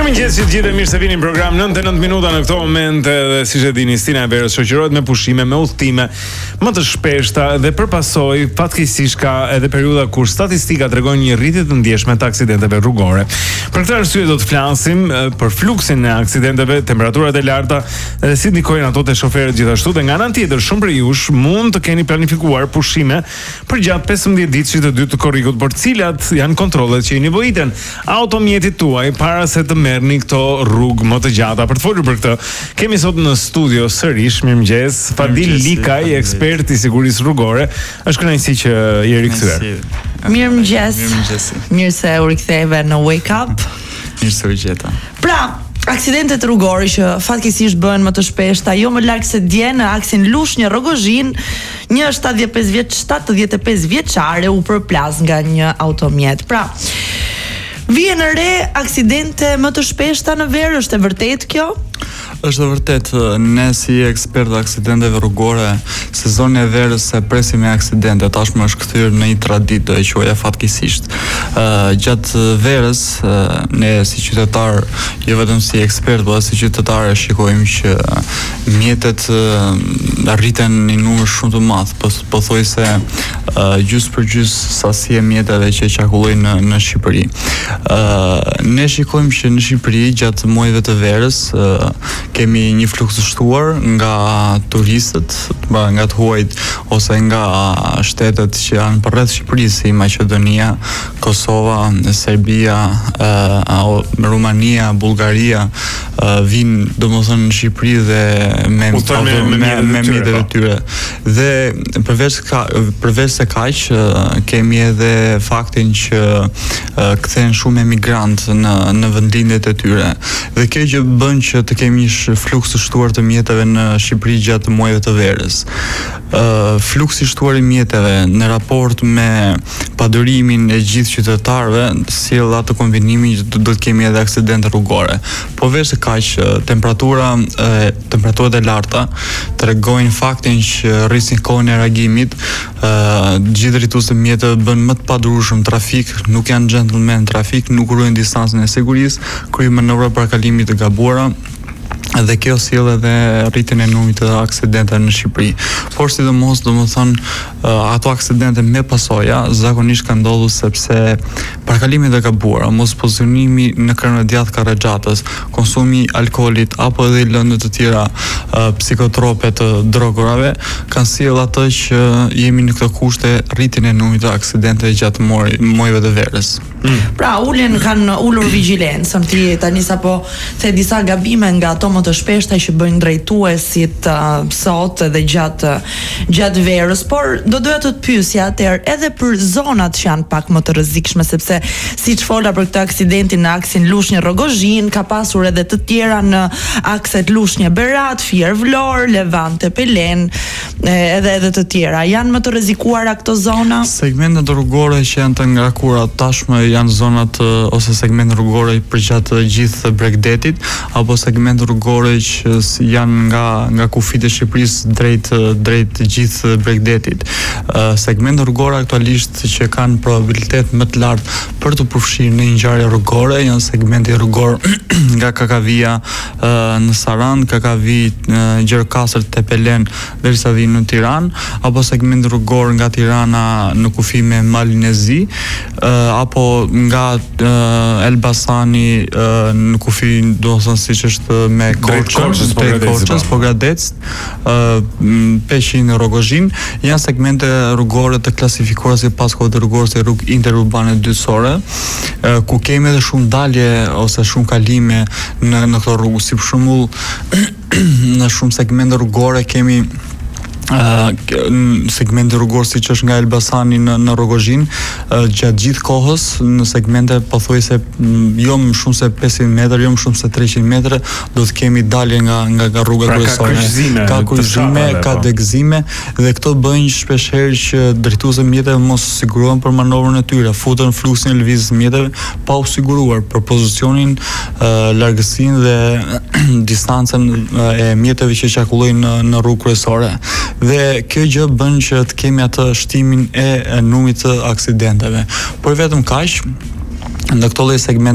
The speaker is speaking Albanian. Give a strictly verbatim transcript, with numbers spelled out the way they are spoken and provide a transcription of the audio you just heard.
Mirëmëngjes, që të gjithë mirë se vini në program nëntëdhjetë e nëntë minuta në këto momente dhe siç e dini Stina e Verës shoqërohet me pushime, me udhëtime më të shpeshta dhe përpasoj fatkeqësisht ka edhe periudha kur statistika tregojnë një rritje të ndjeshme të aksidenteve rrugore. Për këtë arsye do të flasim për fluksin e aksidenteve, temperaturat e larta dhe si ndikojnë ato te shoferët gjithashtu. Dhe nga ana tjetër, shumë prej jush mund të keni planifikuar pushime për gjatë pesëmbëdhjetë ditësh të dytë të korrikut, por cilat janë kontrollet që i nevojiten automjetit tuaj para se të merrni këto rrugë më të gjata. Për të folur për këtë, kemi sot në studio sërish, mirëmëngjes, Fadil Likaj, ekspert i sigurisë rrugore. Është kënaqësi që je rikthyer. Mirëmëngjes. Mirë se u riktheve në Wake Up. Mirë se u gjeta. Pra, aksidentet rrugore që fatkeqësisht bëhen më të shpeshta, jo më larg se dje në aksin Lushnjë-Rrogozhin, një shtatëdhjetë e pesë vjeç, shtatëdhjetë e pesë vjeçare u përplas nga një automjet. Pra, vjen re aksidente më të shpeshta në Verë, është e vërtet kjo? Është e vërtet, ne si ekspert aksidenteve rrugore, sezoni e verës se presim me aksidente, tashmë është kthyer në një traditë e quajë fatkeqësisht. Uh, gjatë verës, uh, ne si qytetar, jo vetëm si ekspert, por si qytetar e shikojmë që mjetet uh, arriten në numër shumë të madh, po pothuajse uh, gjysmë për gjysmë sasi e mjeteve që qarkullojnë në, në Shqipëri. Uh, ne shikojmë që në Shqipëri gjatë muajve të verës uh, kemi një fluks të shtuar nga turistët, nga të huajt ose nga shtetet që janë përreth Shqipërisë, si Maqedonia, Kosova, Serbia, uh, Rumania, Bullgaria, uh, vinë domethënë në Shqipëri dhe me me, me, me mjetet e tyre. Dhe përveç ka përveç se kaq, uh, kemi edhe faktin që uh, kthehen shumë emigrantë në në vendlinjet e tyre. Dhe kjo që bën që të kemi një fluks të shtuar të mjeteve në Shqipëri gjatë muajve të verës. Uh, fluksi i shtuar i mjeteve në raport me padurimin e gjithë qytetarëve sjell atë kombinimin që do të kemi edhe aksidente rrugore. Po veç se kaq, temperatura e temperaturat e larta tregojnë faktin që rrisin kohën e reagimit, uh, gjithë rrituesit e mjeteve bën më të padurueshëm trafik, nuk janë gentleman trafik, nuk ruajnë distancën e sigurisë, kryejnë manovra parkalimit të gabuara. Dhe kjo sjell edhe rritjen e numrit të aksidenteve në Shqipëri. Por sidomos, domethënë, ato aksidente me pasoja zakonisht kanë ndodhur sepse parkalimet e gabuara, mos pozicionimi në krahun e djathtë karrexhatës, konsumi i alkoolit apo edhe lëndë të tjera uh, psikotrope të drogave kanë sjell atë që jemi në këto kushte rritjen e numrit të aksidenteve gjatë muajve të verës. Mm. Pra, ulën kanë ulur vigjilencën, ti tani sapo the disa gabime nga ato më të shpeshta që bëjnë drejtuesit uh, sot dhe gjatë gjatë verës, por do doja të të pyesja atëherë edhe për zonat që janë pak më të rrezikshme, sepse siç fola për këtë aksidentin në aksin Lushnjë-Rrogozhin, ka pasur edhe të tjera në akset Lushnjë-Berat, Fier-Vlorë, Levante-Pelen, edhe edhe të tjera. Janë më të rrezikuara këto zona? Segmentet rrugore që janë të ngarkura tashmë janë zonat ose segment rrugore përgjatë gjithë Bregdetit, apo segment rrugore që janë nga nga kufit e Shqipërisë drejt drejt gjithë Bregdetit. Uh, segment rrugore aktualisht që kanë probabilitet më të lartë për të përfshirë në një ngjarje rrugore janë segmenti rrugor nga Kakavia uh, në Sarand, Kakavi uh, Gjerkasër te Pelen derisa vinë në Tiranë, apo segment rrugor nga Tirana në kufi me Malinezi, uh, apo nga uh, Elbasani uh, në kufi do të thënë siç është me Korçën, drejt Korçës, Pogradec, uh, Peshin në Rrogozhin, janë segmente rrugore të klasifikuara sipas kodit rrugor si rrugë interurbane dytësore, uh, ku kemi edhe shumë dalje ose shumë kalime në në këto rrugë, si për shembull në shumë segmente rrugore kemi Uh, segmente rrugor siç është nga Elbasani në, në Rrogozhin, uh, gjatë gjithë kohës në segmente pothuajse jo më shumë se pesëqind metra, jo më shumë se treqind metra, do të kemi dalje nga nga, nga rruga kryesore. Ka kryqëzime, ka degëzime dhe këto bëjnë shpeshherë që drejtuesit e mjeteve mos sigurohen për manovrën e tyre, futen fluksin e lëvizjes së mjeteve pa u siguruar për pozicionin, uh, largësinë dhe distancën uh, e mjeteve që qarkullojnë në, në rrugë kryesore. Dhe kjo gjë bën që të kemi atë shtimin e numrit të aksidenteve. Por vetëm kaq, në këto lloj segmente